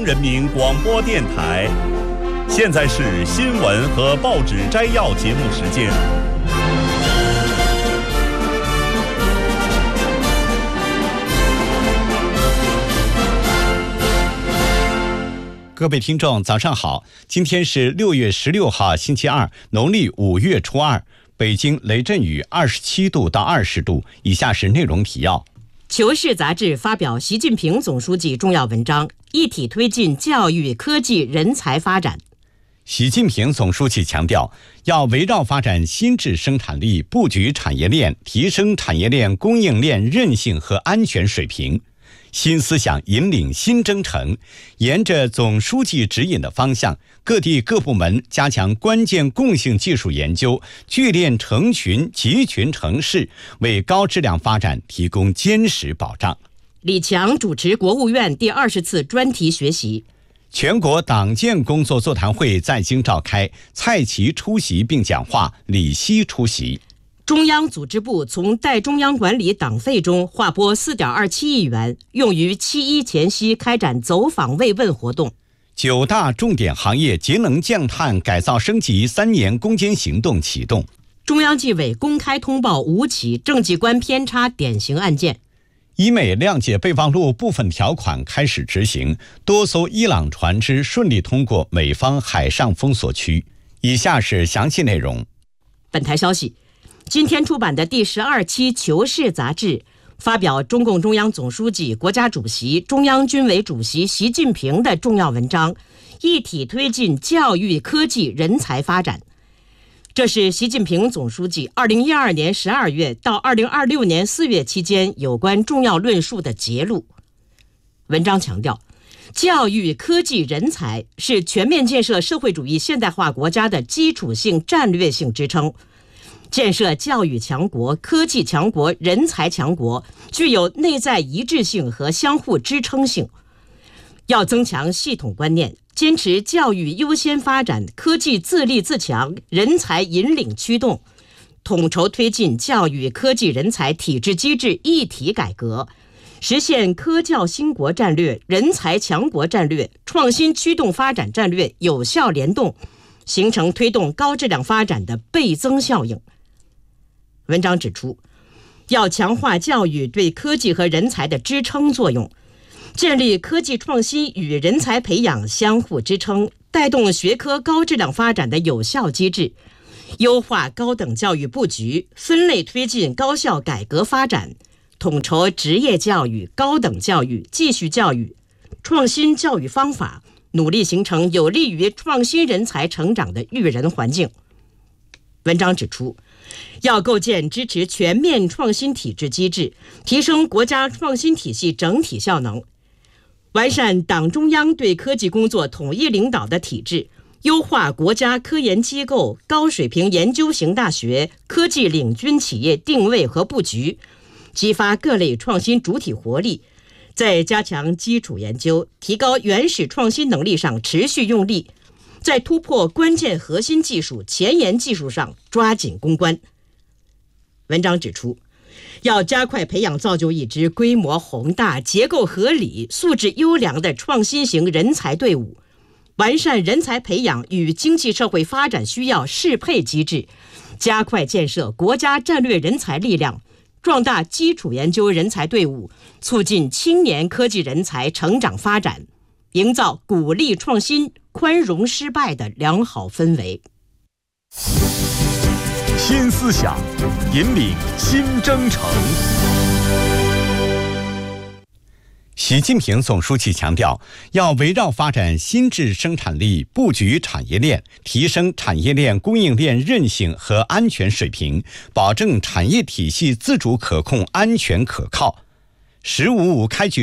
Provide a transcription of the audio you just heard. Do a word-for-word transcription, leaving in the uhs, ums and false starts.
人民广播电台。现在是新闻和报纸摘要节目时间。 各位听众早上好，今天是六月十六号星期二，农历五月初二，北京雷阵雨二十七度到二十度。以下是内容提要。 求是杂志发表习近平总书记重要文章，一体推进教育、科技、人才发展。 习近平总书记强调，要围绕发展新质生产力，布局产业链，提升产业链供应链韧性和安全水平。新思想引领新征程，沿着总书记指引的方向，各地各部门加强关键共性技术研究，聚炼成群集群成市，为高质量发展提供坚实保障。 李强主持国务院第二十次专题学习。 全国党建工作座谈会在京召开，蔡奇出席并讲话，李希出席。 中央组织部从代中央管理党费中划拨 四点二七亿元，用于七一前夕开展走访慰问活动。 九大重点行业节能降碳改造升级三年攻坚行动启动。 中央纪委公开通报五起政绩观偏差典型案件。 伊美谅解备忘录部分条款开始执行，多艘伊朗船只顺利通过美方海上封锁区。以下是详细内容。 本台消息，今天出版的第十二期《求是》杂志发表中共中央总书记、国家主席、中央军委主席习近平的重要文章，一体推进教育、科技、人才发展。这是习近平总书记二零一二年十二月到二零二六年四月期间有关重要论述的节录。文章强调，教育、科技、人才是全面建设社会主义现代化国家的基础性战略性支撑。建设教育强国、科技强国、人才强国，具有内在一致性和相互支撑性。要增强系统观念，坚持教育优先发展、科技自立自强、人才引领驱动，统筹推进教育、科技、人才体制机制一体改革，实现科教兴国战略、人才强国战略、创新驱动发展战略有效联动，形成推动高质量发展的倍增效应。文章指出，要强化教育对科技和人才的支撑作用，建立科技创新与人才培养相互支撑、带动学科高质量发展的有效机制，优化高等教育布局，分类推进高校改革发展，统筹职业教育、高等教育、继续教育，创新教育方法，努力形成有利于创新人才成长的育人环境。文章指出，要构建支持全面创新体制机制，提升国家创新体系整体效能，完善党中央对科技工作统一领导的体制，优化国家科研机构、高水平研究型大学、科技领军企业定位和布局，激发各类创新主体活力，在加强基础研究、提高原始创新能力上持续用力，在突破关键核心技术、前沿技术上抓紧攻关。文章指出，要加快培养造就一支规模宏大、结构合理、素质优良的创新型人才队伍，完善人才培养与经济社会发展需要适配机制，加快建设国家战略人才力量，壮大基础研究人才队伍，促进青年科技人才成长发展，营造鼓励创新、宽容失败的良好氛围。 新思想引领新征程。 习近平总书记强调，要围绕发展新质生产力，布局产业链，提升产业链供应链韧性和安全水平，保证产业体系自主可控、安全可靠。十五五开局